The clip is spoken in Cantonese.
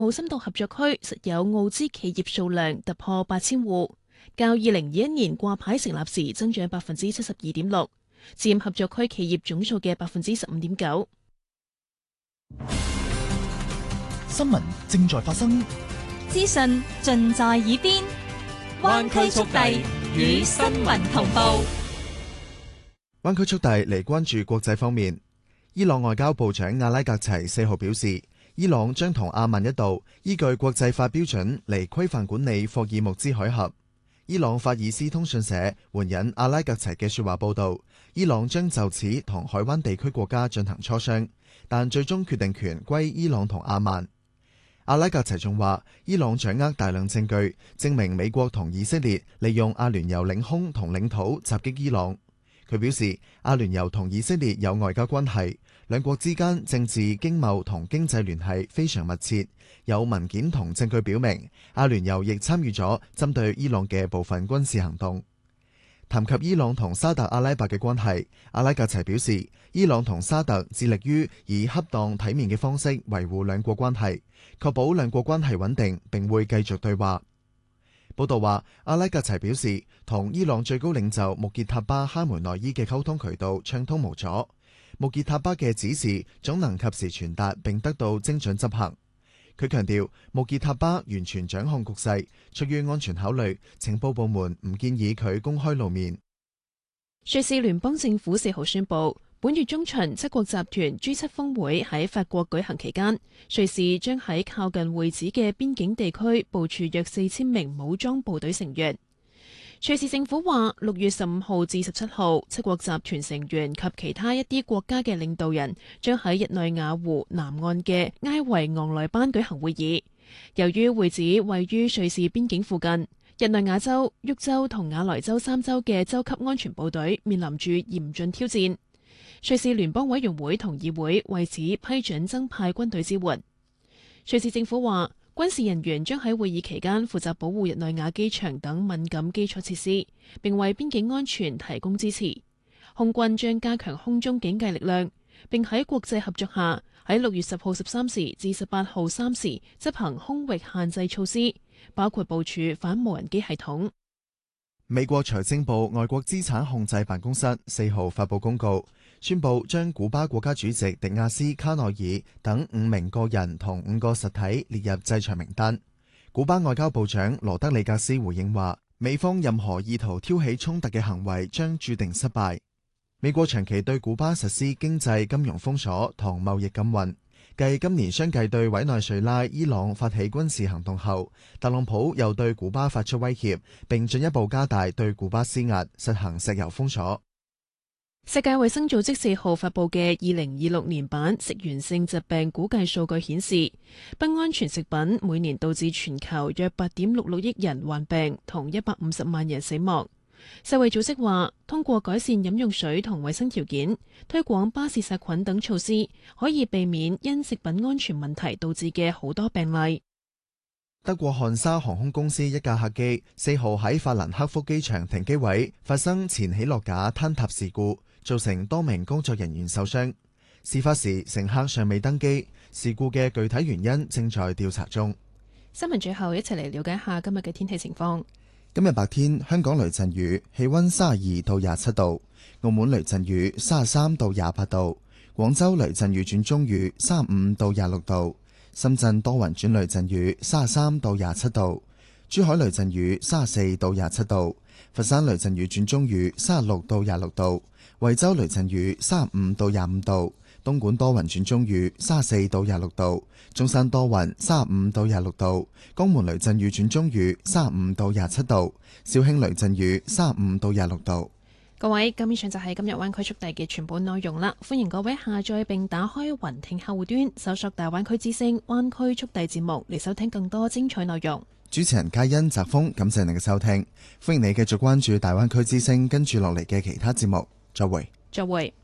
澳深度合作區實有澳資企業數量突破8000戶，較2021年掛牌成立時增長72.6%，佔合作區企業總數嘅15.9%。 新聞正在發生， 資訊盡在耳邊，灣區速遞與新聞同步。 灣區速遞嚟關注國際方面，伊朗外交部長阿拉格齊4號表示，伊朗將同阿曼一道依據國際法標準嚟規範管理霍爾木茲海峽。伊朗法爾斯通訊社援引阿拉格齊嘅說話報道，伊朗將就此同海灣地區國家進行磋商，但最終決定權歸伊朗同阿曼。阿拉格齊仲話，伊朗掌握大量證據，證明美國同以色列利用阿聯酋領空同領土襲擊伊朗。佢表示，阿聯酋同以色列有外交關係，兩國之間政治、經貿同經濟聯繫非常密切，有文件同證據表明，阿聯酋亦參與咗針對伊朗嘅部分軍事行動。談及伊朗同沙特阿拉伯嘅關係，阿拉格齊表示，伊朗同沙特致力於以恰當體面嘅方式維護兩國關係，確保兩國關係穩定，並會繼續對話。報道話，阿拉格齊表示，同伊朗最高領袖穆傑塔巴哈梅內伊嘅溝通渠道暢通無阻，穆傑塔巴嘅指示總能及時傳達並得到精準執行。佢強調，穆傑塔巴完全掌控局勢，出於安全考慮，情報部門唔建議佢公開露面。 瑞士聯邦政府4號宣布，本月中旬七國集團 G7 峰會喺法國舉行期間，瑞士將喺靠近會址嘅邊境地區部署約4000名武裝部隊成員。瑞士政府話，6月15號至17號，七國集團成員及其他一啲國家嘅領導人將喺日內瓦湖南岸嘅埃維昂萊班舉行會議。由於會址位於瑞士邊境附近，日內瓦州、沃州同瓦萊州3州嘅州級安全部隊面臨住嚴峻挑戰。瑞士聯邦委員會同議會為此批准增派軍隊支援。瑞士政府話，軍事人員將喺會議期間負責保護日內瓦機場等敏感基礎設施，並為邊境安全提供支持。空軍將加強空中警戒力量，並喺國際合作下，喺6月10號13時至18號3時執行空域限制措施，包括部署反無人機系統。 美國財政部外國資產控制辦公室4號發佈公告，宣布將古巴國家主席迪亞斯卡內爾等5名個人同5個實體列入制裁名單。古巴外交部長羅德里格斯回應話，美方任何意圖挑起衝突嘅行為將注定失敗。美國長期對古巴實施經濟金融封鎖同貿易禁運，繼今年相繼對委內瑞拉、伊朗發起軍事行動後，特朗普又對古巴發出威脅，並進一步加大對古巴施壓，實行石油封鎖。 世界衛生組織4號發佈嘅2026年版食源性疾病估計數據顯示，不安全食品每年導致全球約8.66億人患病，同150萬人死亡。世衛組織話，通過改善飲用水同衛生條件，推廣巴氏殺菌等措施，可以避免因食品安全問題導致嘅好多病例。 德國漢莎航空公司一架客機4號喺法蘭克福機場停機位發生前起落架坍塌事故，造成多名工作人員受傷。事發時乘客尚未登機，事故嘅具體原因正在調查中。 新聞最後一齊嚟了解下今日嘅天氣情況。 今日白天香港雷陣雨，氣溫32到27度；澳門雷陣雨33到28度；廣州雷陣雨轉中雨35到26度；深圳多雲轉雷陣雨33到27度；珠海雷陣雨34到27度；佛山雷陣雨轉中雨36到26度；惠州雷陣雨35到25度；東莞多雲轉中雨34到26度；中山多雲35到26度；江門雷陣雨轉中雨35到27度；肇慶雷陣雨35到26度。 各位，咁以上就係今日灣區速遞嘅全部內容啦。歡迎各位下載並打開雲聽客戶端，搜索大灣區之聲灣區速遞節目嚟收聽更多精彩內容。 主持人嘉欣、澤峰，感謝你嘅收聽。歡迎你繼續關注大灣區之聲跟住落嚟嘅其他節目。再會。 再會。